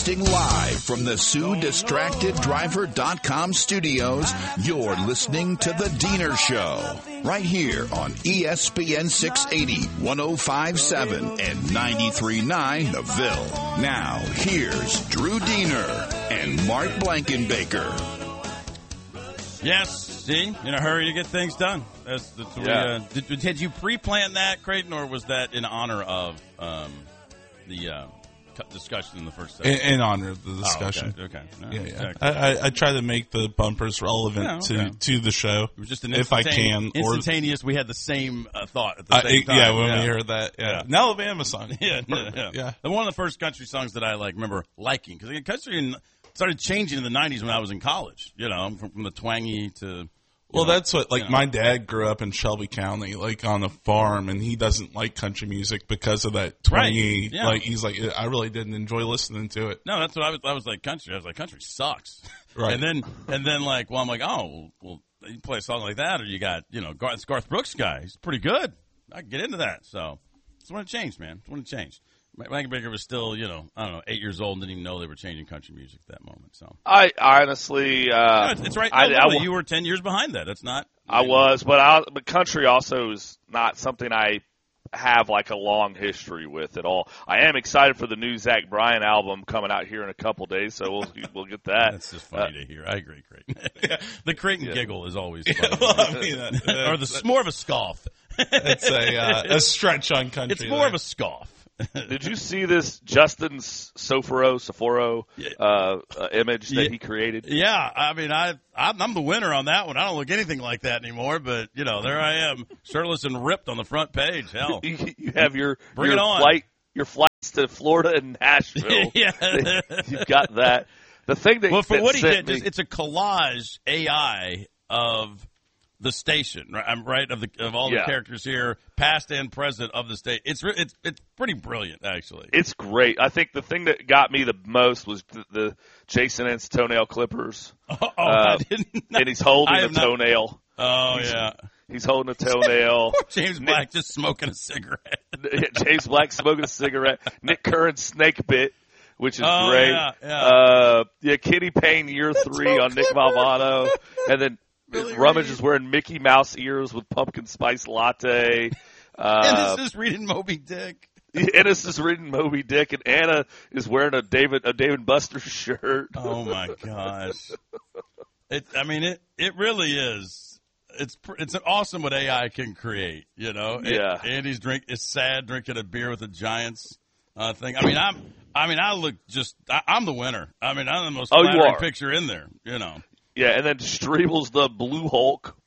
Broadcasting live from the SueDistractedDriver.com studios, you're listening to The Diener Show. Right here on ESPN 680, 105.7, and 93.9 The Ville. Now, here's Drew Diener and Mark Blankenbaker. Yes, see, in a hurry to get things done. That's yeah. Did you pre-plan that, Creighton, or was that in honor of the discussion in the first segment? In honor of the discussion. Oh, okay. No, Yeah. exactly. I try to make the bumpers relevant to the show, It was just an if I can. Instantaneous, we had the same thought at the same time. Yeah, when we heard that. Yeah. An Alabama song. Yeah. Yeah. One of the first country songs that I remember liking, because country started changing in the 90s when I was in college. From the twangy to... that's what, my dad grew up in Shelby County, on a farm, and he doesn't like country music because of that twangy. Right. Yeah. He's like, I really didn't enjoy listening to it. No, that's what I was like, country. I was like, country sucks. Right. And then I'm like, oh, well, you play a song like that, or you got, it's Garth Brooks guy. He's pretty good. I can get into that. So it's when it changed, man. It's when it changed. Blankenbaker was still, 8 years old and didn't even know they were changing country music at that moment. So I honestly, it's right. You were 10 years behind that. That's not. I was, but country also is not something I have a long history with at all. I am excited for the new Zach Bryan album coming out here in a couple days, so we'll get that. That's just funny to hear. I agree, Creighton. The Creighton giggle is always funny. Or more of a scoff. It's a stretch on country. It's more of a scoff. Did you see this Justin Saforo image that he created? Yeah, I mean, I'm the winner on that one. I don't look anything like that anymore, but there I am, shirtless and ripped on the front page. Hell, you have your flights to Florida and Nashville. Yeah, you've got that. The thing that for that what he sent did, me, it's a collage AI of the station, right? Of all the characters here, past and present of the state. It's pretty brilliant, actually. It's great. I think the thing that got me the most was the Jason Ent's toenail clippers. I didn't. And he's holding a toenail. He's holding a toenail. James Black just smoking a cigarette. James Black smoking a cigarette. Nick Curran snake bit, which is great. Kenny Payne year 3 on Nick Malvado, and then. Billy Rummage Reed is wearing Mickey Mouse ears with pumpkin spice latte. Ennis is reading Moby Dick. Ennis is reading Moby Dick, and Anna is wearing a David Buster shirt. Oh my gosh! It really is. It's awesome what AI can create. Yeah. Andy's is sad drinking a beer with the Giants thing. I'm the winner. I'm the most flattering picture in there. Yeah, and then Strebel's the Blue Hulk.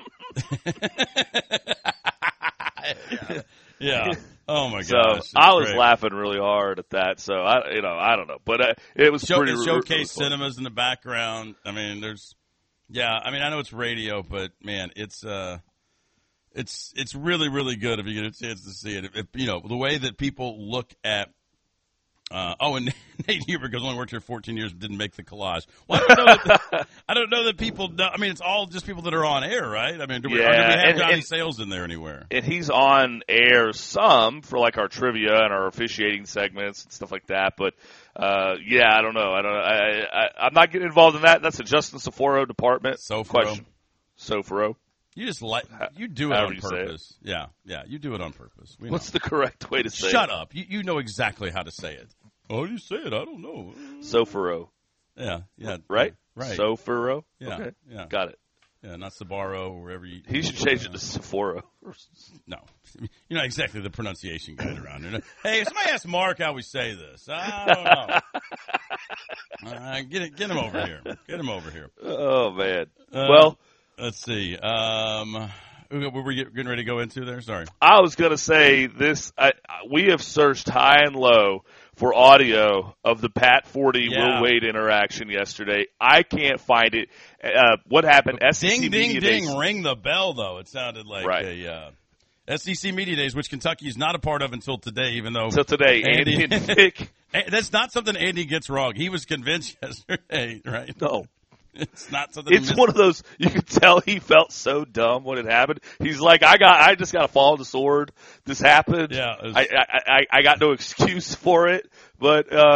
Yeah. Oh my so gosh! I was laughing really hard at that. So I don't know, but it was pretty. Showcase cinemas in the background. I know it's radio, but man, it's really really good if you get a chance to see it. The way that people look at. And Nate Huber goes, only worked here 14 years and didn't make the collage. Well, I don't know that people know. It's all just people that are on air, right? Do we have Johnny Sales in there anywhere? And he's on air some for our trivia and our officiating segments and stuff like that. But, I don't know. I'm not getting involved in that. That's a Justin Saforo department question. Soforo. You just you do it on purpose. Yeah, you do it on purpose. What's the correct way to say it? Shut up. You know exactly how to say it. Oh, you say it. I don't know. Soforo. Yeah. Right? Right. Soforo? Yeah. Okay. Yeah. Got it. Yeah, not Sabaro or wherever you... He should change it to Sephora. No. You're not exactly the pronunciation guy around here. Hey, somebody ask Mark how we say this. I don't know. Get him over here. Get him over here. Oh, man. Let's see. What were we getting ready to go into there? Sorry. I was going to say this. We have searched high and low for audio of the Pat Forty Will Wade interaction yesterday. I can't find it. What happened? SEC ding, Media ding, Days. Ring the bell, though. It sounded like a SEC Media Days, which Kentucky is not a part of until today, even though. Until today, Andy and Vic. That's not something Andy gets wrong. He was convinced yesterday, right? No. It's not something. It's one of those. You could tell he felt so dumb when it happened. He's like, I just got to follow the sword. This happened. Yeah. I got no excuse for it. But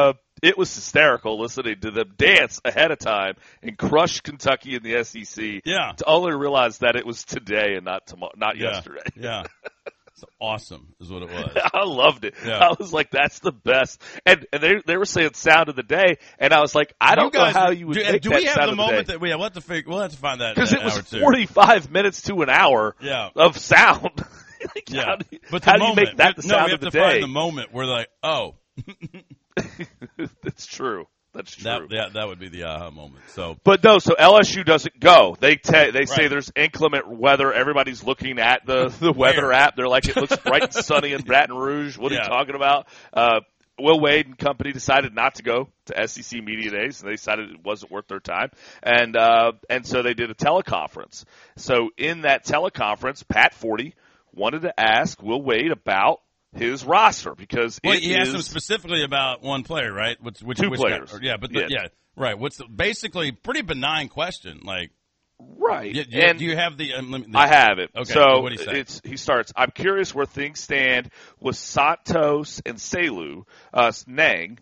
it was hysterical listening to them dance ahead of time and crush Kentucky in the SEC. Yeah. To only realize that it was today and not tomorrow, not yesterday. Yeah. It's awesome is what it was. I loved it. Yeah. I was like, that's the best. And they were saying sound of the day, and I was like, I don't know how you would make do that we have sound the of moment the day. that we'll have to find that Because it was hour too. 45 minutes to an hour of sound. Like, Yeah. How do you, But how the do you moment, make that the sound we have of the to day? find the moment where they're like, oh. That's true. That's true. That would be the aha moment. So, But no, so LSU doesn't go. They say Right. there's inclement weather. Everybody's looking at the weather app. They're like, it looks bright and sunny in Baton Rouge. What are you talking about? Will Wade and company decided not to go to SEC Media Days, and they decided it wasn't worth their time. And so they did a teleconference. So in that teleconference, Pat Forty wanted to ask Will Wade about his roster because he asked him specifically about one player, right? Which two players. Guy? Yeah, but right. What's basically pretty benign question? Like, right? Do you have the? I have it. Okay. So what do you say? He starts. I'm curious where things stand with Santos and Selu, Nang,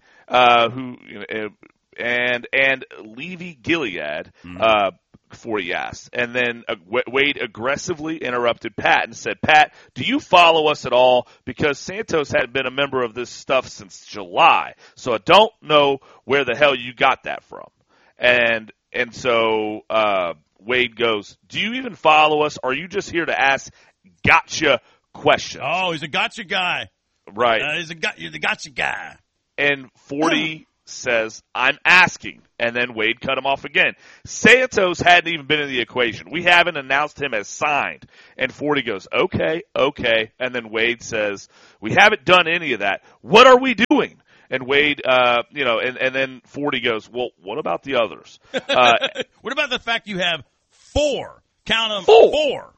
and Levy Gilead. Forty asked, and then Wade aggressively interrupted Pat and said, "Pat, do you follow us at all? Because Santos hadn't been a member of this stuff since July, so I don't know where the hell you got that from." And so Wade goes, "Do you even follow us? Or are you just here to ask gotcha questions?" Oh, he's a gotcha guy, right? He's the gotcha guy. And 40 says, "I'm asking," and then Wade cut him off again. Santos hadn't even been in the equation. We haven't announced him as signed. And 40 goes, okay. And then Wade says, "We haven't done any of that. What are we doing?" And Wade, and then 40 goes, "Well, what about the others?" What about the fact you have four? Count them, four.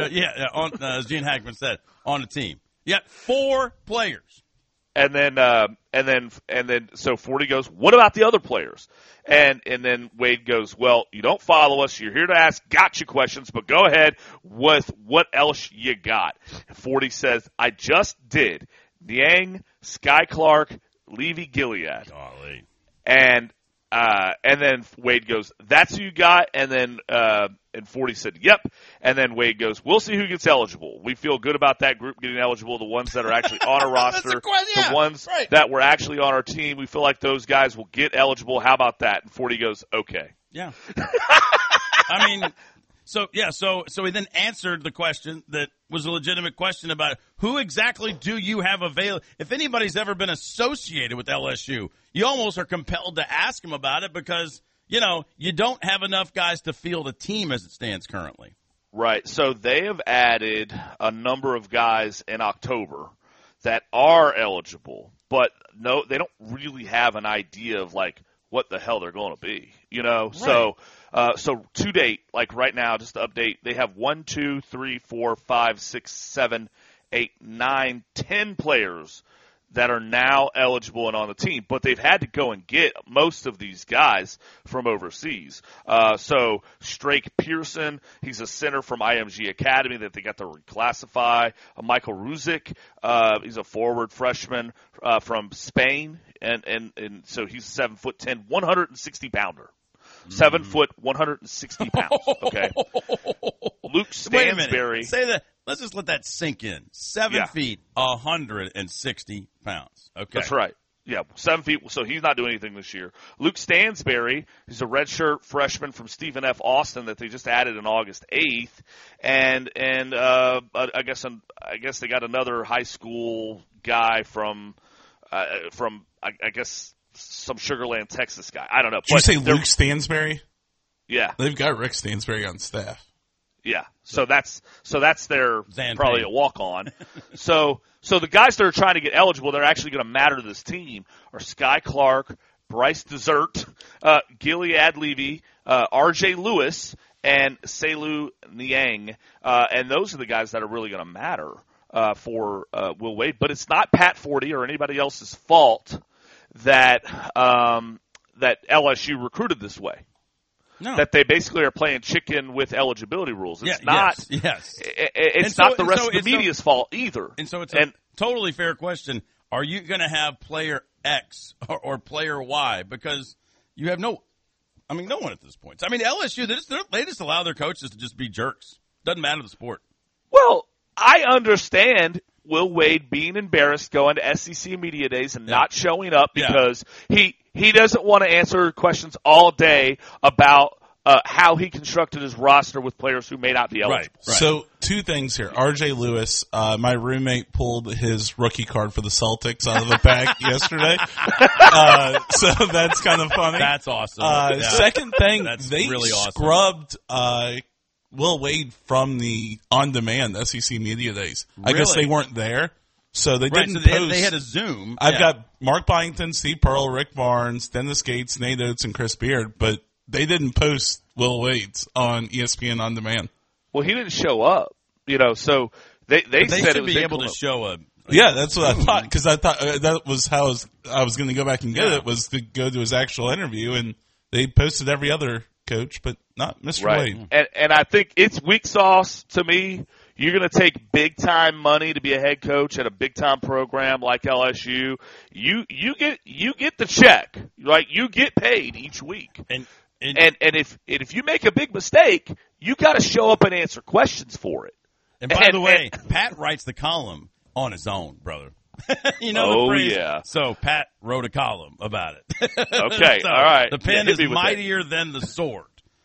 As Gene Hackman said, on the team. You got 4 players. And then, so 40 goes, "What about the other players?" And then Wade goes, "Well, you don't follow us. You're here to ask gotcha questions, but go ahead with what else you got." 40 says, "I just did. Niang, Sky Clark, Levy Gilead." Golly. And then Wade goes, "That's who you got?" And then, and 40 said, "Yep." And then Wade goes, "We'll see who gets eligible. We feel good about that group getting eligible. The ones that are actually on our roster, the ones that were actually on our team, we feel like those guys will get eligible. How about that?" And 40 goes, "Okay." Yeah. I mean, so he then answered the question that was a legitimate question about who exactly do you have available. If anybody's ever been associated with LSU, you almost are compelled to ask him about it because, you don't have enough guys to field a team as it stands currently. Right. So they have added a number of guys in October that are eligible, but no, they don't really have an idea of like what the hell they're going to be, Right. So to date, like right now, just to update, they have 1, 2, 3, 4, 5, 6, 7, 8, 9, 10 players that are now eligible and on the team, but they've had to go and get most of these guys from overseas. So Strake Pearson, he's a center from IMG Academy that they got to reclassify. Michael Ruzic, he's a forward freshman from Spain, and so he's 7'10", 160 pounder. 7 foot, 160 pounds. Okay. Luke Stansberry. Wait a minute. Say that. Let's just let that sink in. 7 feet, 160 pounds. Okay. That's right. Yeah, 7 feet. So he's not doing anything this year. Luke Stansberry, he's a redshirt freshman from Stephen F. Austin that they just added on August 8th, and I guess they got another high school guy from I guess some Sugar Land, Texas guy. I don't know. Did you say Luke Stansberry? Yeah, they've got Rick Stansberry on staff. Yeah, so that's their Zan probably Payne. a walk on. So the guys that are trying to get eligible, they're actually going to matter to this team are Sky Clark, Bryce Desert, Gilead Levy, R.J. Lewis, and Selu Niang, and those are the guys that are really going to matter for Will Wade. But it's not Pat Forty or anybody else's fault that LSU recruited this way. No. That they basically are playing chicken with eligibility rules. It's not. Yes. It's not the rest of the media's fault either. And so it's a totally fair question. are you going to have player X or player Y? Because you have no one at this point. I mean, LSU, they just allow their coaches to just be jerks. Doesn't matter the sport. Well, I understand Will Wade being embarrassed going to SEC Media Days and not showing up because he doesn't want to answer questions all day about how he constructed his roster with players who may not be eligible. Right. So, two things here. R.J. Lewis, my roommate pulled his rookie card for the Celtics out of the pack yesterday. So that's kind of funny. That's awesome. Second thing, that's they really awesome. scrubbed Will Wade from the on-demand SEC Media Days. Really? I guess they weren't there, so they didn't so post. They had a Zoom. I've got Mark Byington, Steve Pearl, Rick Barnes, Dennis Gates, Nate Oates, and Chris Beard, but they didn't post Will Wade's on ESPN On Demand. Well, he didn't show up, so they said it was be able to show a. Yeah, that's what I thought, because I thought that was how I was going to go back and get it, was to go to his actual interview, and they posted every other coach, but not Mr. Wade. And I think it's weak sauce to me. You're going to take big time money to be a head coach at a big time program like LSU. You get the check, right? You get paid each week. And if you make a big mistake, you got to show up and answer questions for it. And by the way, Pat writes the column on his own, brother. You know the phrase? Yeah. So Pat wrote a column about it. Okay, so all right. The pen is mightier than the sword.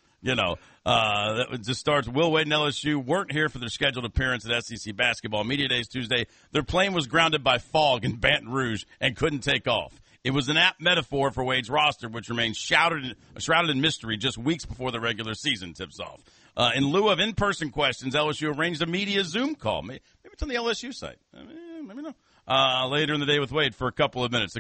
That just starts. Will Wade and LSU weren't here for their scheduled appearance at SEC Basketball Media Days Tuesday. Their plane was grounded by fog in Baton Rouge and couldn't take off. It was an apt metaphor for Wade's roster, which remains shrouded in mystery just weeks before the regular season tips off. In lieu of in-person questions, LSU arranged a media Zoom call. Maybe it's on the LSU site. Maybe not. Later in the day with Wade for a couple of minutes.